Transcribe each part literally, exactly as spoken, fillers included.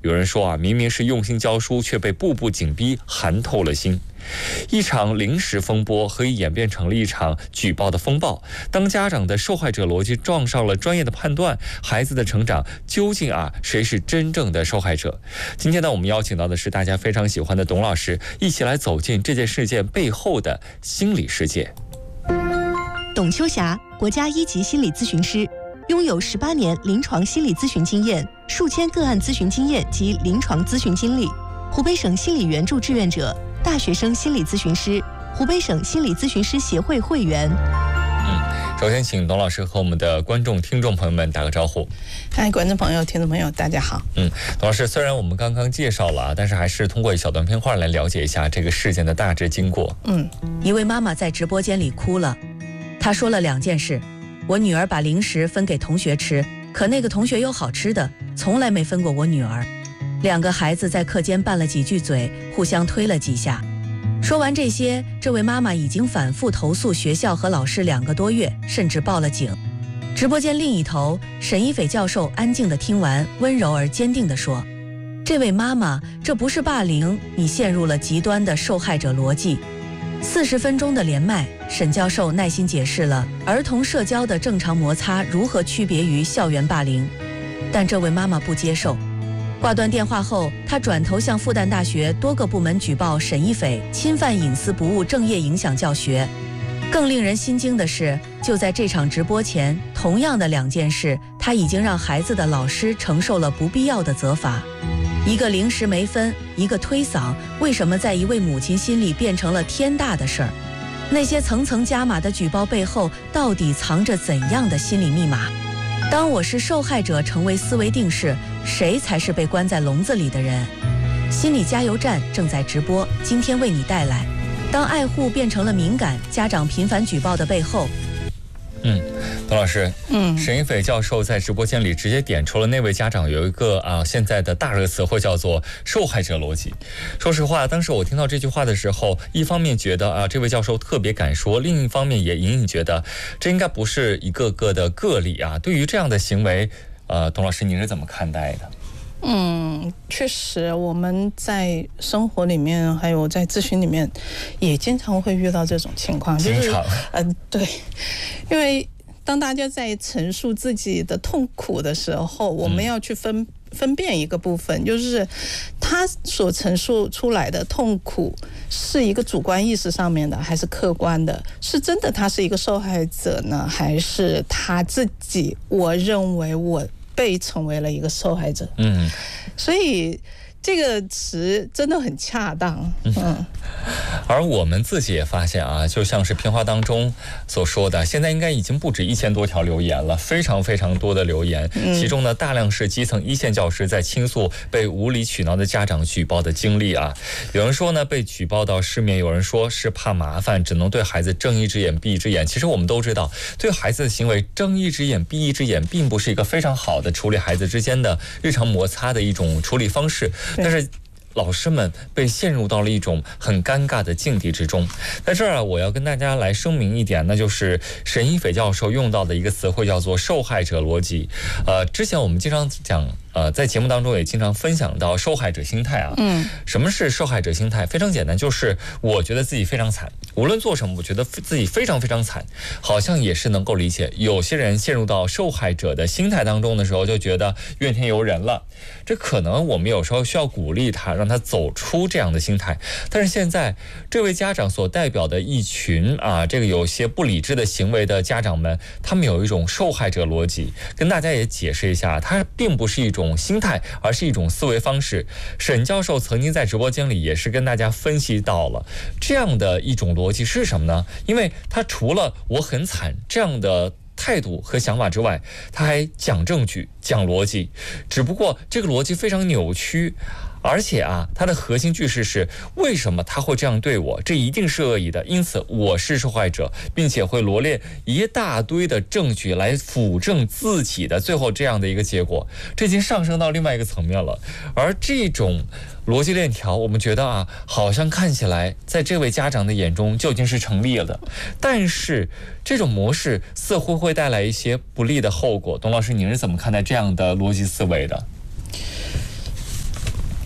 有人说啊，明明是用心教书，却被步步紧逼，寒透了心。一场临时风波可以演变成了一场举报的风暴。当家长的受害者逻辑撞上了专业的判断，孩子的成长究竟啊谁是真正的受害者？今天呢，我们邀请到的是大家非常喜欢的董老师，一起来走进这件事件背后的心理世界。 董秋霞，国家一级心理咨询师，拥有十八年临床心理咨询经验，数千个案咨询经验及临床咨询经历，湖北省心理援助志愿者，大学生心理咨询师，湖北省心理咨询师协会会员。 嗯，首先请董老师和我们的观众、听众朋友们打个招呼。 嗨，观众朋友、听众朋友，大家好。 嗯，董老师，虽然我们刚刚介绍了啊，但是还是通过一小段片花来了解一下这个事件的大致经过。 嗯，一位妈妈在直播间里哭了，她说了两件事：我女儿把零食分给同学吃，可那个同学有好吃的，从来没分过我女儿。两个孩子在课间拌了几句嘴，互相推了几下。说完这些，这位妈妈已经反复投诉学校和老师两个多月，甚至报了警。直播间另一头，沈一斐教授安静地听完，温柔而坚定地说：这位妈妈，这不是霸凌，你陷入了极端的受害者逻辑。四十分钟的连麦，沈教授耐心解释了儿童社交的正常摩擦如何区别于校园霸凌，但这位妈妈不接受。挂断电话后，他转头向复旦大学多个部门举报沈一斐侵犯隐私不务正业，影响教学。更令人心惊的是，就在这场直播前，同样的两件事，他已经让孩子的老师承受了不必要的责罚。一个零食没分，一个推搡，为什么在一位母亲心里变成了天大的事儿？那些层层加码的举报背后，到底藏着怎样的心理密码？当我是受害者成为思维定式，谁才是被关在笼子里的人？心理加油站正在直播，今天为你带来当爱护变成了敏感，家长频繁举报的背后。 嗯，董老师， 嗯， 沈一斐教授在直播间里直接点出了那位家长有一个啊现在的大热词汇，叫做受害者逻辑。说实话，当时我听到这句话的时候，一方面觉得啊这位教授特别敢说，另一方面也隐隐觉得这应该不是一个个的个例啊。对于这样的行为，呃，董老师您是怎么看待的？ 嗯，确实，我们在生活里面，还有在咨询里面，也经常会遇到这种情况。 经常， 嗯、呃，对，因为当大家在陈述自己的痛苦的时候，我们要去分、嗯、分辨一个部分，就是他所陈述出来的痛苦是一个主观意识上面的，还是客观的？是真的他是一个受害者呢，还是他自己？我认为我被成为了一个受害者。 嗯， 所以这个词真的很恰当。嗯， 而我们自己也发现啊，就像是片花当中所说的，现在应该已经不止一千多条留言了，非常非常多的留言，其中呢大量是基层一线教师在倾诉被无理取闹的家长举报的经历啊。有人说呢被举报到失眠，有人说是怕麻烦，只能对孩子睁一只眼闭一只眼。其实我们都知道，对孩子的行为睁一只眼闭一只眼，并不是一个非常好的处理孩子之间的日常摩擦的一种处理方式。但是老师们被陷入到了一种很尴尬的境地之中。在这儿啊，我要跟大家来声明一点，那就是沈一斐教授用到的一个词汇叫做受害者逻辑。呃，之前我们经常讲，呃，在节目当中也经常分享到受害者心态啊。 嗯， 什么是受害者心态？非常简单，就是我觉得自己非常惨，无论做什么，我觉得自己非常非常惨，好像也是能够理解。有些人陷入到受害者的心态当中的时候，就觉得怨天尤人了。这可能我们有时候需要鼓励他，让他走出这样的心态。但是现在这位家长所代表的一群啊，这个有些不理智的行为的家长们，他们有一种受害者逻辑。跟大家也解释一下，它并不是一种心态，而是一种思维方式。沈教授曾经在直播间里也是跟大家分析到了这样的一种逻辑是什么呢？因为他除了我很惨这样的态度和想法之外，他还讲证据、讲逻辑，只不过这个逻辑非常扭曲。而且啊，它的核心句式是为什么他会这样对我？这一定是恶意的，因此我是受害者，并且会罗列一大堆的证据来辅证自己的最后这样的一个结果。这已经上升到另外一个层面了。而这种逻辑链条，我们觉得啊，好像看起来在这位家长的眼中就已经是成立了，但是这种模式似乎会带来一些不利的后果。董老师，您是怎么看待这样的逻辑思维的？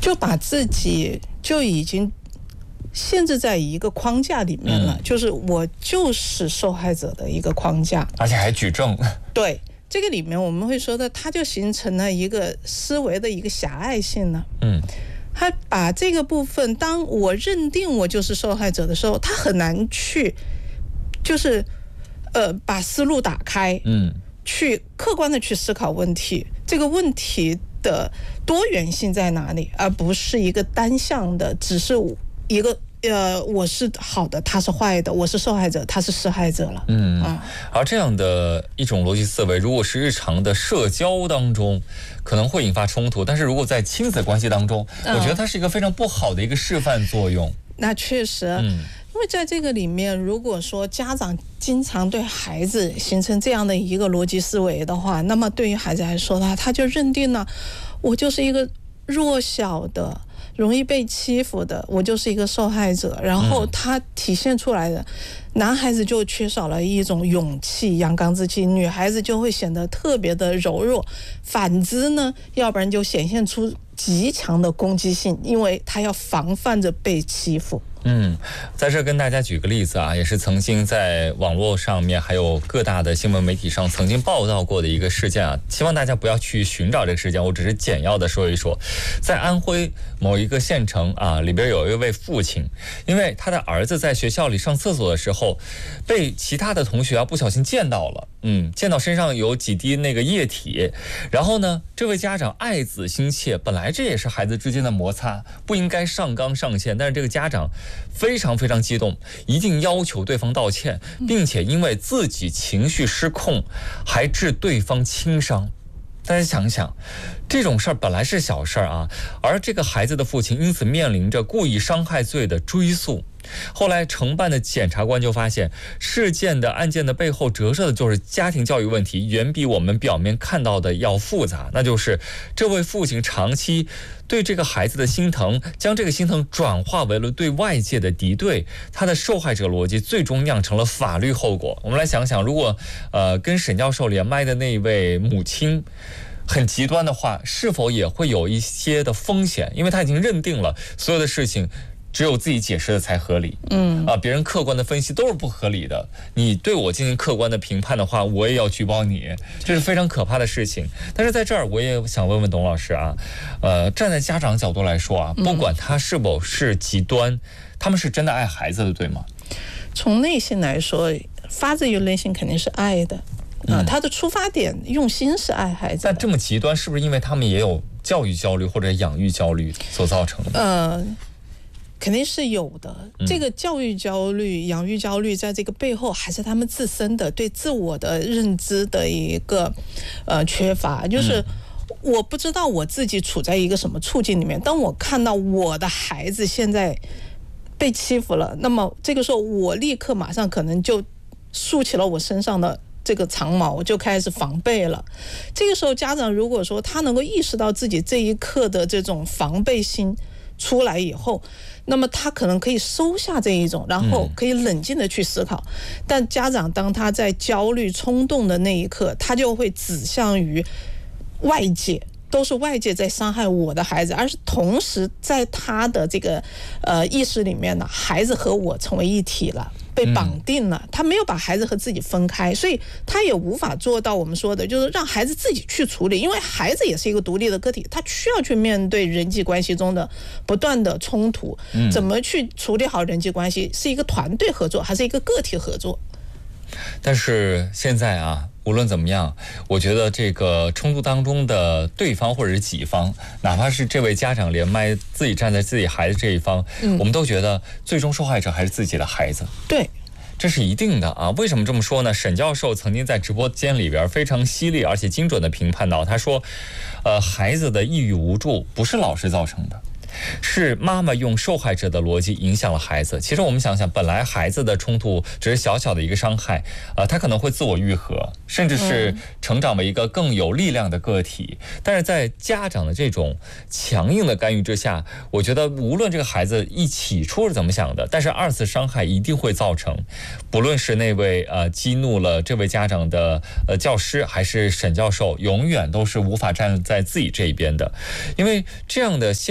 就把自己就已经限制在一个框架里面了，嗯、就是我就是受害者的一个框架， 而且还举证。 对，这个里面我们会说的，它就形成了一个思维的一个狭隘性了。嗯，他把这个部分，当我认定我就是受害者的时候，他很难去，就是呃把思路打开，嗯，去客观的去思考问题，这个问题的多元性在哪里，而不是一个单向的，只是一个呃我是好的，他是坏的，我是受害者，他是施害者了。嗯啊， 而这样的一种逻辑思维，如果是日常的社交当中，可能会引发冲突，但是如果在亲子关系当中，嗯、我觉得它是一个非常不好的一个示范作用。 那确实，嗯。因为在这个里面，如果说家长经常对孩子形成这样的一个逻辑思维的话，那么对于孩子来说呢，他就认定了我就是一个弱小的、容易被欺负的，我就是一个受害者。然后他体现出来的，男孩子就缺少了一种勇气、阳刚之气，女孩子就会显得特别的柔弱。反之呢，要不然就显现出极强的攻击性，因为他要防范着被欺负。 嗯，在这跟大家举个例子啊，也是曾经在网络上面还有各大的新闻媒体上曾经报道过的一个事件啊，希望大家不要去寻找这个事件，我只是简要的说一说。在安徽某一个县城啊，里边有一位父亲，因为他的儿子在学校里上厕所的时候，被其他的同学啊不小心溅到了，嗯，溅到身上有几滴那个液体，然后呢，这位家长爱子心切，本来这也是孩子之间的摩擦，不应该上纲上线，但是这个家长非常非常激动，一定要求对方道歉，并且因为自己情绪失控，还致对方轻伤。大家想想，这种事儿本来是小事儿啊，而这个孩子的父亲因此面临着故意伤害罪的追诉。后来承办的检察官就发现，事件的案件的背后折射的就是家庭教育问题，远比我们表面看到的要复杂。那就是这位父亲长期对这个孩子的心疼，将这个心疼转化为了对外界的敌对，他的受害者逻辑最终酿成了法律后果。我们来想想，如果呃跟沈教授连麦的那位母亲很极端的话，是否也会有一些的风险？因为他已经认定了所有的事情只有自己解释的才合理，嗯啊，别人客观的分析都是不合理的。你对我进行客观的评判的话，我也要举报你，这是非常可怕的事情。但是在这儿，我也想问问董老师啊，呃，站在家长角度来说啊，不管他是否是极端，他们是真的爱孩子的，对吗？ 从内心来说，发自于内心肯定是爱的。啊，他的出发点用心是爱孩子。 但这么极端，是不是因为他们也有教育焦虑或者养育焦虑所造成的？ 呃。肯定是有的，这个教育焦虑、养育焦虑，在这个背后还是他们自身的对自我的认知的一个呃缺乏，就是我不知道我自己处在一个什么处境里面。当我看到我的孩子现在被欺负了，那么这个时候我立刻马上可能就竖起了我身上的这个长矛，我就开始防备了。这个时候家长如果说他能够意识到自己这一刻的这种防备心出来以后，那么他可能可以收下这一种，然后可以冷静的去思考。但家长当他在焦虑冲动的那一刻，他就会指向于外界，都是外界在伤害我的孩子，而是同时在他的这个呃意识里面呢，孩子和我成为一体了，被绑定了，他没有把孩子和自己分开，所以他也无法做到我们说的就是让孩子自己去处理，因为孩子也是一个独立的个体，他需要去面对人际关系中的不断的冲突，怎么去处理好人际关系，是一个团队合作还是一个个体合作？ 但是现在啊，无论怎么样，我觉得这个冲突当中的对方或者是己方，哪怕是这位家长连麦自己站在自己孩子这一方，嗯、我们都觉得最终受害者还是自己的孩子。 对， 这是一定的啊。为什么这么说呢？沈教授曾经在直播间里边非常犀利而且精准的评判到，他说，呃，孩子的抑郁无助不是老师造成的，是妈妈用受害者的逻辑影响了孩子。其实我们想想，本来孩子的冲突只是小小的一个伤害，呃，他可能会自我愈合，甚至是成长为一个更有力量的个体。但是在家长的这种强硬的干预之下，我觉得无论这个孩子一起初是怎么想的，但是二次伤害一定会造成。不论是那位呃激怒了这位家长的呃教师，还是沈教授，永远都是无法站在自己这一边的，因为这样的现实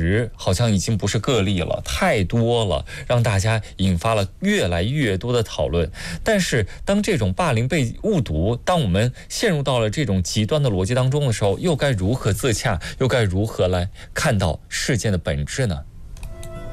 实好像已经不是个例了，太多了，让大家引发了越来越多的讨论。但是当这种霸凌被误读，当我们陷入到了这种极端的逻辑当中的时候，又该如何自洽，又该如何来看到事件的本质呢？